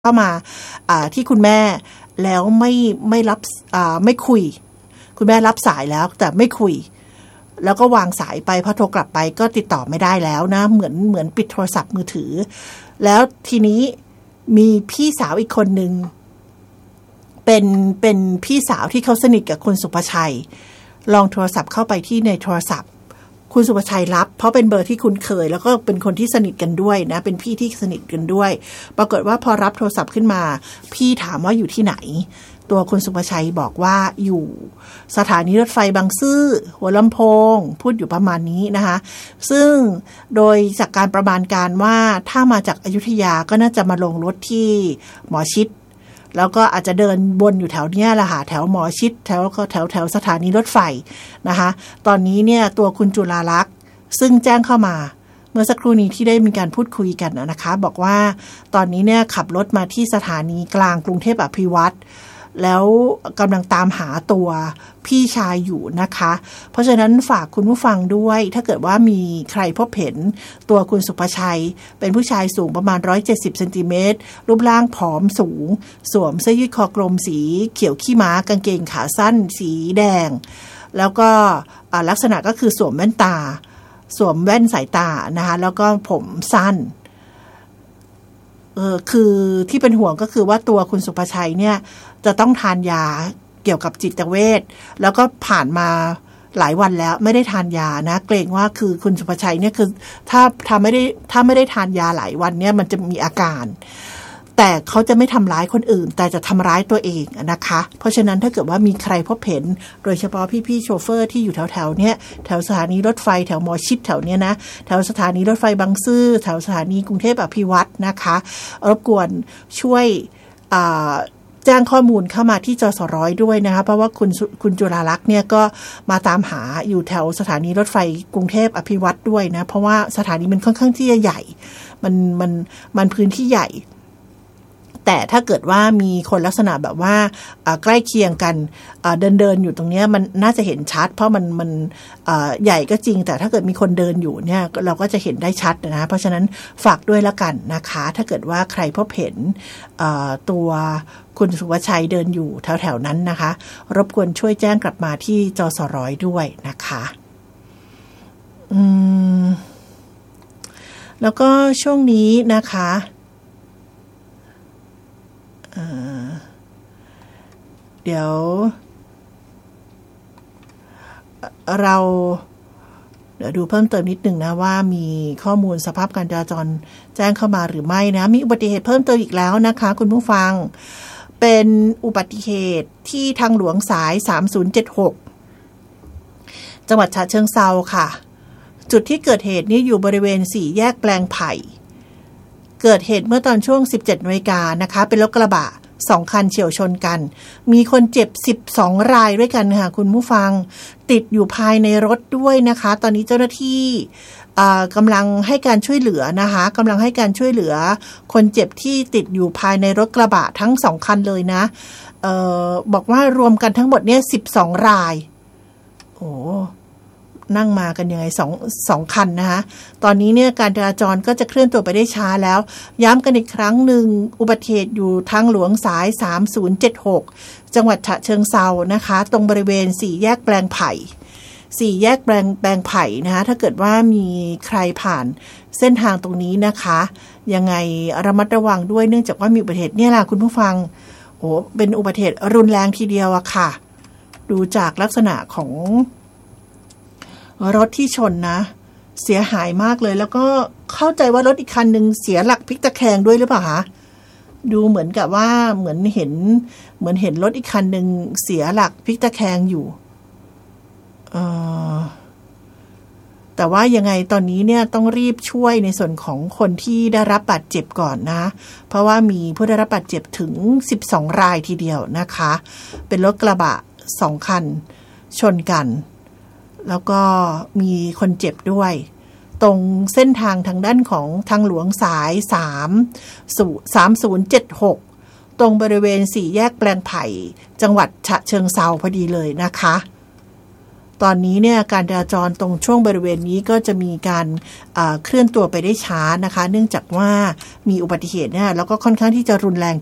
เข้ามาที่คุณแม่แล้วไม่รับไม่คุยคุณแม่รับสายแล้วแต่ไม่คุยแล้วก็วางสายไปพอโทรกลับไปก็ติดต่อไม่ได้แล้วนะเหมือนปิดโทรศัพท์มือถือแล้วทีนี้มีพี่สาวอีกคนนึงเป็นพี่สาวที่เขาสนิทกับคุณสุภชัยลองโทรศัพท์เข้าไปที่ในโทรศัพท์คุณสุภชัยรับเพราะเป็นเบอร์ที่คุ้นเคยแล้วก็เป็นคนที่สนิทกันด้วยนะเป็นพี่ที่สนิทกันด้วยปรากฏว่าพอรับโทรศัพท์ขึ้นมาพี่ถามว่าอยู่ที่ไหนตัวคุณสุภชัยบอกว่าอยู่สถานีรถไฟบางซื่อหัวลำโพงพูดอยู่ประมาณนี้นะคะซึ่งโดยจากการประมาณการว่าถ้ามาจากอยุธยาก็น่าจะมาลงรถที่หมอชิดแล้วก็อาจจะเดินวนอยู่แถวเนี้ยแหละค่ะแถวหมอชิดแถวสถานีรถไฟนะคะตอนนี้เนี่ยตัวคุณจุฬาลักษณ์ซึ่งแจ้งเข้ามาเมื่อสักครู่นี้ที่ได้มีการพูดคุยกันนะคะบอกว่าตอนนี้เนี่ยขับรถมาที่สถานีกลางกรุงเทพอภิวัตรแล้วกำลังตามหาตัวพี่ชายอยู่นะคะเพราะฉะนั้นฝากคุณผู้ฟังด้วยถ้าเกิดว่ามีใครพบเห็นตัวคุณสุภชัยเป็นผู้ชายสูงประมาณ170เซนติเมตรรูปร่างผอมสูงสวมเสื้อยืดคอกลมสีเขียวขี้ม้ากางเกงขาสั้นสีแดงแล้วก็ลักษณะก็คือสวมแว่นตาสวมแว่นสายตานะคะแล้วก็ผมสั้นคือที่เป็นห่วงก็คือว่าตัวคุณสุภชัยเนี่ยจะต้องทานยาเกี่ยวกับจิตเวชแล้วก็ผ่านมาหลายวันแล้วไม่ได้ทานยานะเกรงว่าคือคุณสุภชัยเนี่ยคือถ้าไม่ได้ทานยาหลายวันเนี่ยมันจะมีอาการแต่เขาจะไม่ทำร้ายคนอื่นแต่จะทำร้ายตัวเองนะคะเพราะฉะนั้นถ้าเกิดว่ามีใครพบเห็นโดยเฉพาะพี่ๆโชเฟอร์ที่อยู่แถวๆเนี้ยแถวสถานีรถไฟแถวหมอชิดแถวเนี้ยนะแถวสถานีรถไฟบางซื่อแถวสถานีกรุงเทพอภิวัตรนะคะรบกวนช่วยแจ้งข้อมูลเข้ามาที่จสร้อยด้วยนะคะเพราะว่าคุณจุฬาลักษณ์เนี่ยก็มาตามหาอยู่แถวสถานีรถไฟกรุงเทพอภิวัตรด้วยนะเพราะว่าสถานีมันค่อนข้างที่จะใหญ่มันพื้นที่ใหญ่แต่ถ้าเกิดว่ามีคนลักษณะแบบว่าใกล้เคียงกันเดินอยู่ตรงนี้มันน่าจะเห็นชัดเพราะมันใหญ่ก็จริงแต่ถ้าเกิดมีคนเดินอยู่เนี่ยเราก็จะเห็นได้ชัดนะเพราะฉะนั้นฝากด้วยละกันนะคะถ้าเกิดว่าใครพบเห็นตัวคุณสุวชัยเดินอยู่แถวๆนั้นนะคะรบกวนช่วยแจ้งกลับมาที่จสร้อยด้วยนะคะแล้วก็ช่วงนี้นะคะเดี๋ยวดูเพิ่มเติมนิดหนึ่งนะว่ามีข้อมูลสภาพการจราจรแจ้งเข้ามาหรือไม่นะมีอุบัติเหตุเพิ่มเติมอีกแล้วนะคะคุณผู้ฟังเป็นอุบัติเหตุที่ทางหลวงสาย3076จังหวัดฉะเชิงเทราค่ะจุดที่เกิดเหตุนี้อยู่บริเวณ4แยกแปลงไผ่เกิดเหตุเมื่อตอนช่วง 17 นาฬิกานะคะเป็นรถกระบะ2คันเฉี่ยวชนกันมีคนเจ็บ12รายด้วยกันค่ะคุณผู้ฟังติดอยู่ภายในรถด้วยนะคะตอนนี้เจ้าหน้าที่กำลังให้การช่วยเหลือนะคะกำลังให้การช่วยเหลือคนเจ็บที่ติดอยู่ภายในรถกระบะทั้ง2คันเลยนะบอกว่ารวมกันทั้งหมดเนี่ย12รายโอ้นั่งมากันยังไงสองคันนะคะตอนนี้เนี่ยการจราจรก็จะเคลื่อนตัวไปได้ช้าแล้วย้ำกันอีกครั้งหนึ่งอุบัติเหตุอยู่ทางหลวงสาย3076จังหวัดฉะเชิงเทรานะคะตรงบริเวณ4แยกแปลงไผ่4แยกแปลงไผ่นะคะถ้าเกิดว่ามีใครผ่านเส้นทางตรงนี้นะคะยังไงระมัดระวังด้วยเนื่องจากว่ามีอุบัติเหตุเนี่ยแหละคุณผู้ฟังโอ้เป็นอุบัติเหตุรุนแรงทีเดียวอะค่ะดูจากลักษณะของรถที่ชนนะเสียหายมากเลยแล้วก็เข้าใจว่ารถอีกคันนึงเสียหลักพลิกตะแคงด้วยหรือเปล่าคะดูเหมือนกับว่าเหมือนเห็นรถอีกคันนึงเสียหลักพลิกตะแคงอยู่แต่ว่ายังไงตอนนี้เนี่ยต้องรีบช่วยในส่วนของคนที่ได้รับบาดเจ็บก่อนนะเพราะว่ามีผู้ได้รับบาดเจ็บถึง12รายทีเดียวนะคะเป็นรถกระบะ2คันชนกันแล้วก็มีคนเจ็บด้วยตรงเส้นทางทางด้านของทางหลวงสาย3076ตรงบริเวณ4แยกแปลงไผ่จังหวัดฉะเชิงเทราพอดีเลยนะคะตอนนี้เนี่ยการจราจรตรงช่วงบริเวณนี้ก็จะมีการเคลื่อนตัวไปได้ช้านะคะเนื่องจากว่ามีอุบัติเหตุเนี่ยแล้วก็ค่อนข้างที่จะรุนแรง